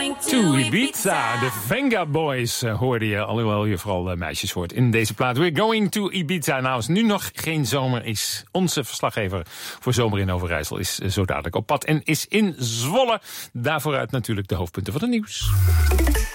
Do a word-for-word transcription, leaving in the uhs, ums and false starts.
To Ibiza, de Venga Boys uh, hoorde je, alhoewel je vooral uh, meisjes hoort in deze plaat. We're going to Ibiza. Nou, als nu nog geen zomer is, onze verslaggever voor Zomer in Overijssel is uh, zo dadelijk op pad en is in Zwolle. Daarvooruit natuurlijk de hoofdpunten van het nieuws.